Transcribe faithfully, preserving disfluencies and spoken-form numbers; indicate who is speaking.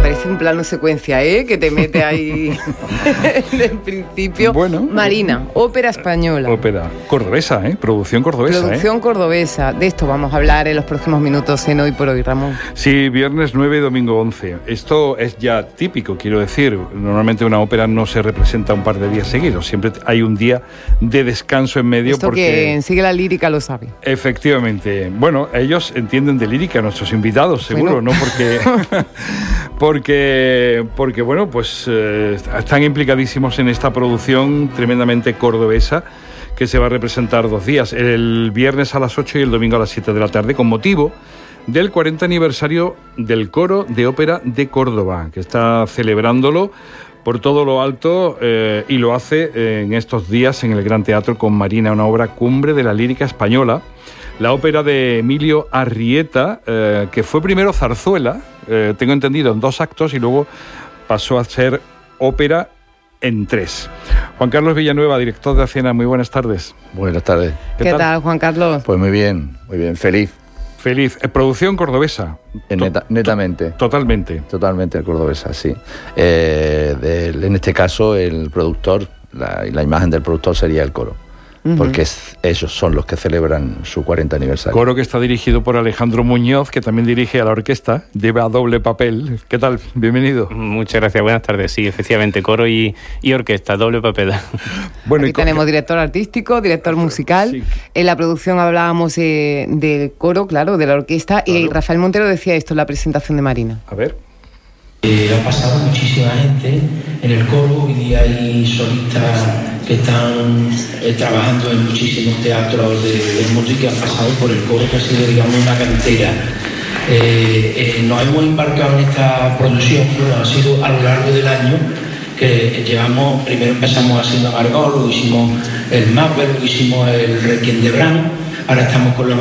Speaker 1: Parece un plano secuencia, ¿eh? Que te mete ahí en el principio.
Speaker 2: Bueno.
Speaker 1: Marina, ópera española.
Speaker 2: Ópera cordobesa, ¿eh? Producción cordobesa,
Speaker 1: Producción
Speaker 2: ¿eh?
Speaker 1: cordobesa. De esto vamos a hablar en los próximos minutos en Hoy por Hoy, Ramón.
Speaker 2: Sí, viernes nueve y domingo once. Esto es ya típico, quiero decir. Normalmente una ópera no se representa un par de días seguidos. Siempre hay un día de descanso en medio.
Speaker 1: Esto
Speaker 2: porque
Speaker 1: quien sigue la lírica lo sabe.
Speaker 2: Efectivamente. Bueno, ellos entienden de lírica, nuestros invitados, seguro,
Speaker 1: Bueno.
Speaker 2: ¿no? Porque... Porque, porque bueno, pues eh, están implicadísimos en esta producción tremendamente cordobesa que se va a representar dos días, el viernes a las ocho y el domingo a las siete de la tarde, con motivo del cuarenta aniversario del Coro de Ópera de Córdoba, que está celebrándolo por todo lo alto eh, y lo hace eh, en estos días en el Gran Teatro con Marina, una obra cumbre de la lírica española. La ópera de Emilio Arrieta, eh, que fue primero zarzuela, eh, tengo entendido, en dos actos y luego pasó a ser ópera en tres. Juan Carlos Villanueva, director de Acena, muy buenas tardes.
Speaker 3: Buenas tardes.
Speaker 1: ¿Qué, ¿Qué tal? tal, Juan Carlos?
Speaker 3: Pues muy bien, muy bien, feliz.
Speaker 2: Feliz. Eh, producción cordobesa.
Speaker 3: Neta, netamente.
Speaker 2: Totalmente.
Speaker 3: Totalmente cordobesa, sí. Eh, del, en este caso, el productor, la, la imagen del productor sería el coro. Porque es, ellos son los que celebran su cuarenta aniversario.
Speaker 2: Coro que está dirigido por Alejandro Muñoz, que también dirige a la orquesta, lleva doble papel. ¿Qué tal? Bienvenido.
Speaker 4: Muchas gracias, buenas tardes. Sí, efectivamente, coro y, y orquesta, doble papel.
Speaker 1: Bueno, Aquí y tenemos director artístico, director musical. Sí. En la producción hablábamos eh, del coro, claro, de la orquesta. Claro. Y Rafael Montero decía esto en la presentación de Marina.
Speaker 2: A ver.
Speaker 5: Eh, ha pasado muchísima gente en el coro. Hoy día hay solistas que están eh, trabajando en muchísimos teatros de, del mundo y que han pasado por el coro, que ha sido, digamos, una cantera. Eh, eh, nos hemos embarcado en esta producción, bueno, ha sido a lo largo del año que llevamos, primero empezamos haciendo Margot, luego hicimos el Macbeth, luego hicimos el Requiem de Brahms, ahora estamos con los